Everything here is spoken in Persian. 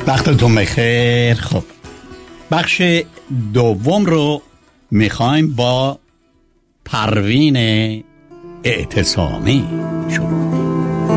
وقتتون بخیر. خب بخش دوم رو میخوایم با پروین اعتصامی شروع.